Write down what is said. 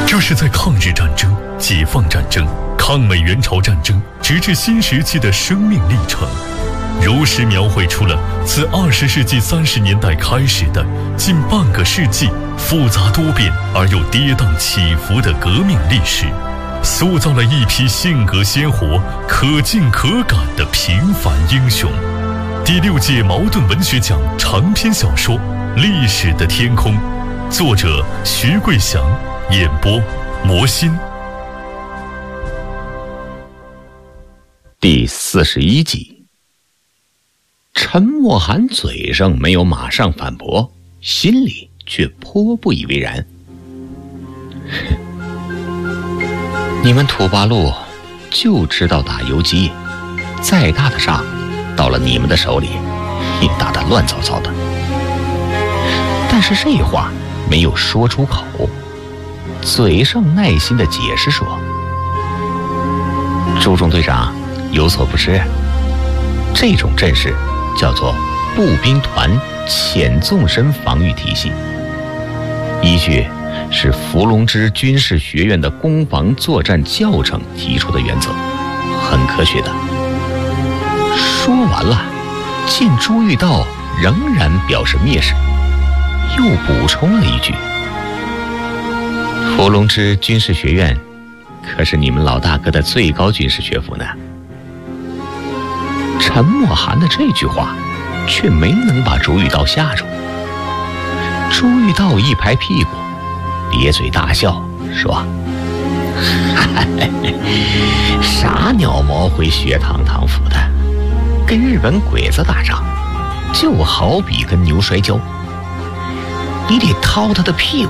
这是在抗日战争、解放战争、抗美援朝战争直至新石器的生命历程，如实描绘出了自20世纪30年代开始的近半个世纪复杂多变而又跌宕起伏的革命历史，塑造了一批性格鲜活、可敬可感的平凡英雄。第6届茅盾文学奖长篇小说《历史的天空》，作者徐桂祥，演播魔心。 第41集。陈默涵嘴上没有马上反驳，心里却颇不以为然。你们土八路就知道打游击，再大的仗到了你们的手里也打得乱糟糟的。但是这话没有说出口，嘴上耐心地解释说：朱中队长有所不知，这种阵势叫做步兵团浅纵深防御体系，依据是伏龙芝军事学院的攻防作战教程提出的原则，很科学的。说完了，见朱玉道仍然表示蔑视，又补充了一句：伏龙芝军事学院可是你们老大哥的最高军事学府呢。陈默涵的这句话却没能把朱玉道吓住。朱玉道一拍屁股，咧嘴大笑说：傻鸟毛会学堂堂府的，跟日本鬼子打仗就好比跟牛摔跤，你得掏他的屁股